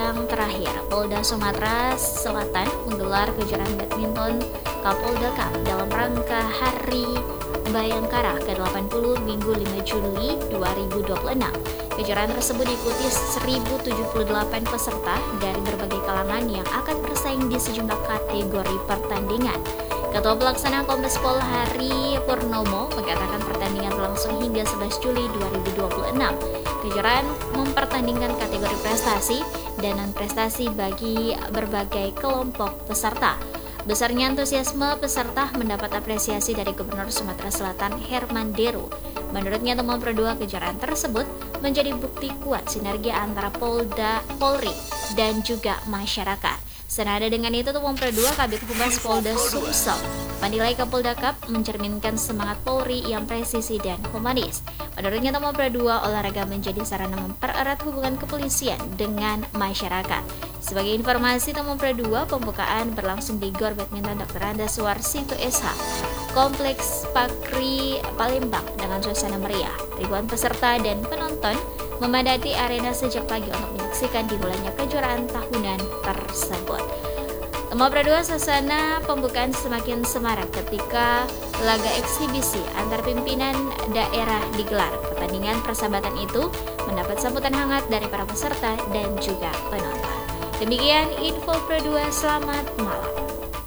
yang terakhir, Polda Sumatera Selatan menggelar kejuaraan badminton Kapolda Cup dalam rangka Hari Bayangkara ke-80 Minggu 5 Juli 2026. Kejuaraan tersebut diikuti 1078 peserta dari berbagai kalangan yang akan bersaing di sejumlah kategori pertandingan. Ketua Pelaksana Kombes Pol Hari Purnomo mengatakan pertandingan berlangsung hingga 11 Juli 2026. Kejuaraan mempertandingkan kategori prestasi dan non-prestasi bagi berbagai kelompok peserta. Besarnya antusiasme peserta mendapat apresiasi dari Gubernur Sumatera Selatan Herman Deru. Menurutnya temuan kedua kejuaraan tersebut menjadi bukti kuat sinergi antara Polda, Polri, dan juga masyarakat. Senada dengan itu, temuan kedua Kabid Humas Polda Sumsel menilai Kapolda Cup mencerminkan semangat Polri yang presisi dan humanis. Menurutnya, temuan kedua olahraga menjadi sarana mempererat hubungan kepolisian dengan masyarakat. Sebagai informasi, temuan kedua pembukaan berlangsung di Gor Badminton Dr. Andes Suarsinto SH, Kompleks Pakri, Palembang dengan suasana meriah. Ribuan peserta dan penonton memadati arena sejak pagi untuk menyaksikan dimulainya kejuaraan tahunan tersebut. Tema kedua suasana pembukaan semakin semarak ketika laga eksibisi antar pimpinan daerah digelar. Pertandingan persahabatan itu mendapat sambutan hangat dari para peserta dan juga penonton. Demikian info kedua, selamat malam.